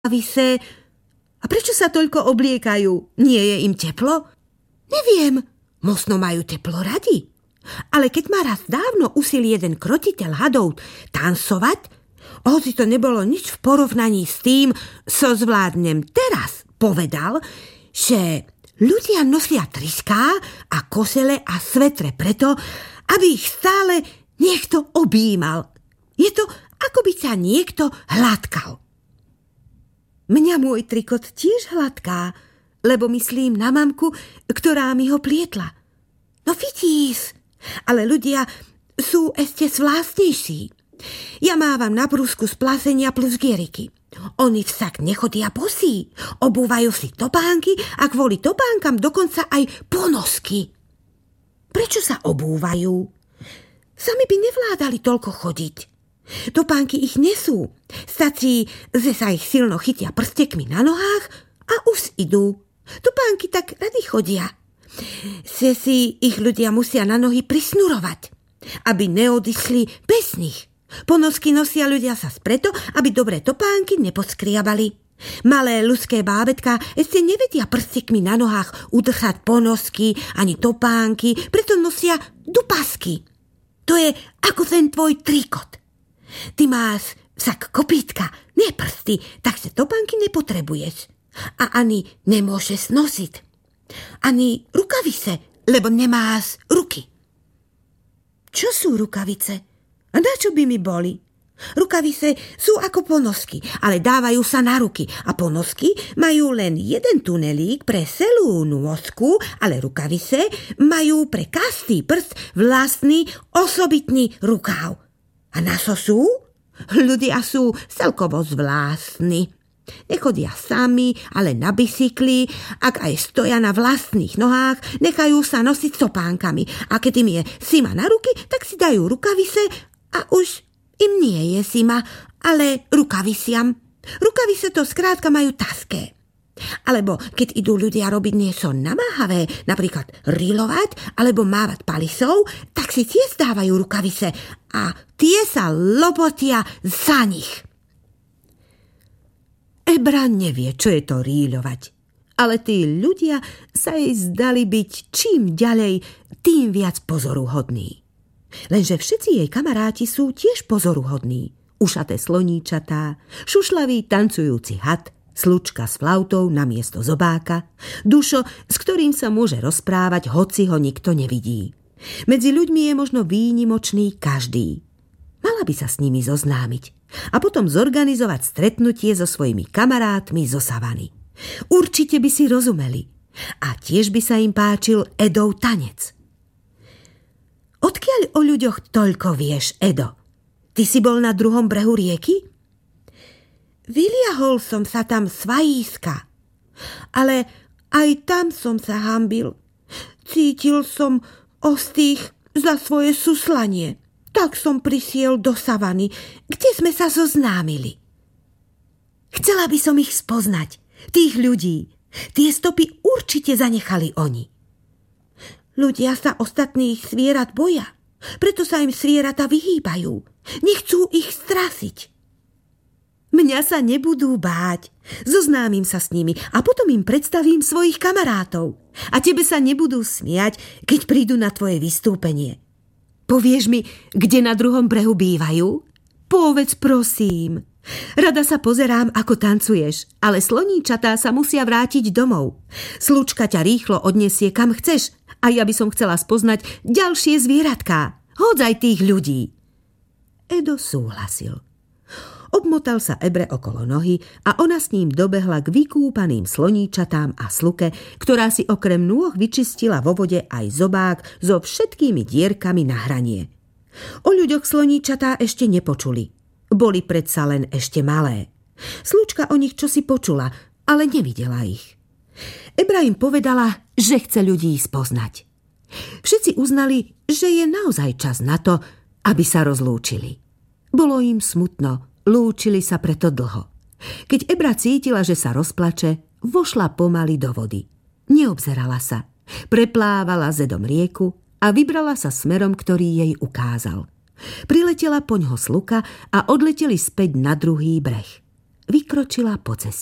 Rukavise. A prečo sa toľko obliekajú? Nie je im teplo? Neviem, možno majú teplo radi. Ale keď ma raz dávno usil jeden krotiteľ hadov tancovať, hoci to nebolo nič v porovnaní s tým, čo zvládnem teraz, povedal, že ľudia nosia tryská a kosele a svetre preto, aby ich stále niekto objímal. Je to, ako by sa niekto hladkal. Mňa môj trikot tiež hladká, lebo myslím na mamku, ktorá mi ho plietla. No vidíš, ale ľudia sú ešte zvláštnejší. Ja mávam na brúsku z plasenia plus gieriky. Oni však nechodia bosí, obúvajú si topánky a kvôli topánkam dokonca aj ponosky. Prečo sa obúvajú? Sami by nevládali toľko chodiť. Topánky ich nesú. Stačí, že sa ich silno chytia prstekmi na nohách a už idú. Topánky tak radi chodia. Že si ich ľudia musia na nohy prisnurovať, aby neodišli bez nich. Ponosky nosia ľudia sa preto, aby dobré topánky neposkriabali. Malé ľudské bábätká ešte nevedia prstekmi na nohách udržať ponosky ani topánky, preto nosia dupasky. To je ako ten tvoj trikot. Ty máš však kopítka, nie prsty, takže topánky nepotrebuješ. A ani nemôžeš nosiť. Ani rukavice, lebo nemáš ruky. Čo sú rukavice? A na čo by mi boli? Rukavice sú ako ponosky, ale dávajú sa na ruky. A ponosky majú len jeden tunelík pre celú nôžku, ale rukavice majú pre každý prst vlastný osobitný rukáv. A na čo sú? Ľudia sú celkovo zvláštni. Nechodia sami, ale na bicykli. Ak aj stoja na vlastných nohách, nechajú sa nosiť topánkami. A keď im je zima na ruky, tak si dajú rukavice a už im nie je zima, ale rukaviciam. Rukavice to skrátka majú taské. Alebo keď idú ľudia robiť niečo namáhavé, napríklad rilovať alebo mávať palisou, tak si tiež dávajú rukavice a tie sa lopotia za nich. Ebra nevie, čo je to ríľovať, ale tí ľudia sa jej zdali byť čím ďalej, tým viac pozoruhodní. Lenže všetci jej kamaráti sú tiež pozoruhodní. Ušaté sloníčatá, šušľavý tancujúci had, slučka s flautou namiesto zobáka, Dušo, s ktorým sa môže rozprávať, hoci ho nikto nevidí. Medzi ľuďmi je možno výnimočný každý. Mala by sa s nimi zoznámiť a potom zorganizovať stretnutie so svojimi kamarátmi zo savany. Určite by si rozumeli a tiež by sa im páčil Edov tanec. Odkiaľ o ľuďoch toľko vieš, Edo? Ty si bol na druhom brehu rieky? Vyliahol som sa tam z vajíska, ale aj tam som sa hanbil. Cítil som ostých za svoje suslanie. Tak som prisiel do savany, kde sme sa zoznámili. Chcela by som ich spoznať, tých ľudí. Tie stopy určite zanechali oni. Ľudia sa ostatných zvierat boja, preto sa im zvieratá vyhýbajú. Nechcú ich strasiť. Mňa sa nebudú báť. Zoznámim sa s nimi a potom im predstavím svojich kamarátov. A tebe sa nebudú smiať, keď prídu na tvoje vystúpenie. Povieš mi, kde na druhom brehu bývajú? Povedz, prosím. Rada sa pozerám, ako tancuješ, ale sloníčatá sa musia vrátiť domov. Slučka ťa rýchlo odnesie, kam chceš, a ja by som chcela spoznať ďalšie zvieratká. Hodzaj tých ľudí. Edo súhlasil. Obmotal sa Ebre okolo nohy a ona s ním dobehla k vykúpaným sloníčatám a sluke, ktorá si okrem nôh vyčistila vo vode aj zobák so všetkými dierkami na hranie. O ľuďoch sloníčatá ešte nepočuli. Boli predsa len ešte malé. Slučka o nich čosi počula, ale nevidela ich. Ebra im povedala, že chce ľudí spoznať. Všetci uznali, že je naozaj čas na to, aby sa rozlúčili. Bolo im smutno. Lúčili sa preto dlho. Keď Ebra cítila, že sa rozplače, vošla pomaly do vody. Neobzerala sa. Preplávala zedom rieku a vybrala sa smerom, ktorý jej ukázal. Priletela poňho sluka a odleteli späť na druhý breh. vykročila po ceste.